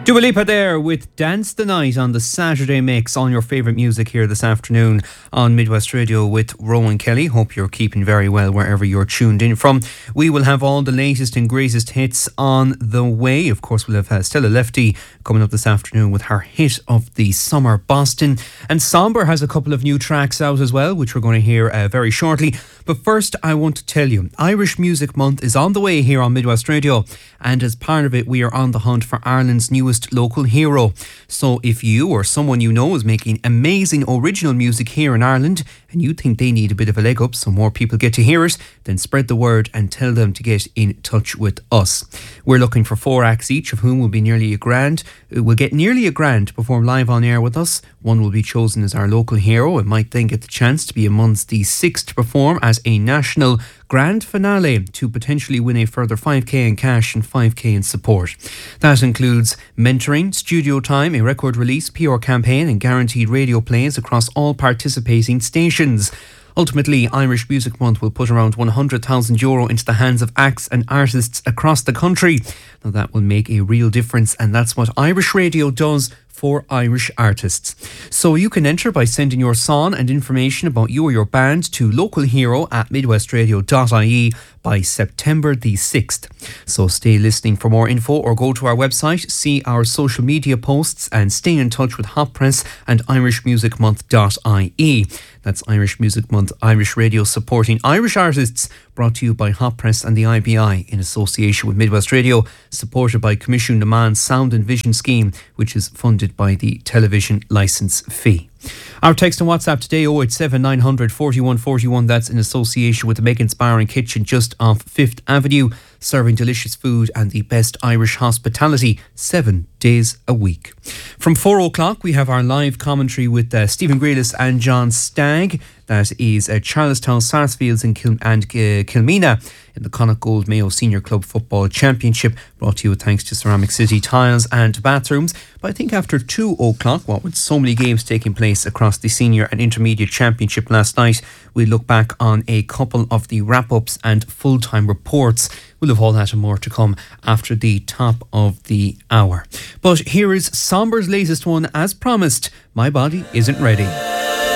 Dua Lipa there with Dance the Night on the Saturday Mix on your favourite music here this afternoon on Midwest Radio with Rowan Kelly. Hope you're keeping very well wherever you're tuned in from. We will have all the latest and greatest hits on the way. Of course, we'll have Stella Lefty coming up this afternoon with her hit of the summer, Boston. And Somber has a couple of new tracks out as well, which we're going to hear very shortly. But first, I want to tell you, Irish Music Month is on the way here on Midwest Radio. And as part of it, we are on the hunt for Ireland's newest local hero. So if you or someone you know is making amazing original music here in Ireland and you think they need a bit of a leg up so more people get to hear it, then spread the word and tell them to get in touch with us. We're looking for 4 acts each, of whom will be nearly $1,000. We'll get nearly $1,000 to perform live on air with us. One will be chosen as our local hero and might then get the chance to be amongst the 6 to perform as a national grand finale to potentially win a further 5k in cash and 5k in support. That includes mentoring, studio time, a record release, PR campaign and guaranteed radio plays across all participating stations. Ultimately, Irish Music Month will put around €100,000 into the hands of acts and artists across the country. Now that will make a real difference, and that's what Irish Radio does for Irish artists. So you can enter by sending your song and information about you or your band to localhero@midwestradio.ie by September the 6th. So stay listening for more info or go to our website, see our social media posts and stay in touch with Hot Press and irishmusicmonth.ie. That's Irish Music Month, Irish Radio supporting Irish artists, brought to you by Hot Press and the IBI in association with Midwest Radio, supported by Commission Demand Sound and Vision Scheme, which is funded by the television licence fee. Our text and WhatsApp today, 087 900 41 41. That's in association with the Megan's Bar and Kitchen just off 5th Avenue, serving delicious food and the best Irish hospitality 7 days a week. From 4 o'clock, we have our live commentary with Stephen Grealis and John Stagg. That is Charlestown Sarsfields and Kilmena in the Connacht Gold Mayo Senior Club Football Championship, brought to you thanks to Ceramic City Tiles and Bathrooms. But I think after 2 o'clock, what with so many games taking place across the Senior and Intermediate Championship last night, we look back on a couple of the wrap-ups and full-time reports. We'll have all that and more to come after the top of the hour. But here is Somber's latest one, as promised, My Body Isn't Ready.